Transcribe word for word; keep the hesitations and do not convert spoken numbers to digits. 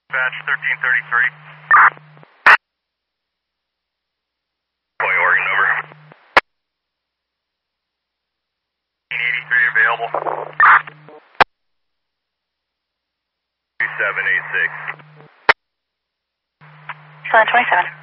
Batch thirteen thirty-three. Boy, Oregon number. fifteen eighty-three available. two seven eight six. seven twenty-seven.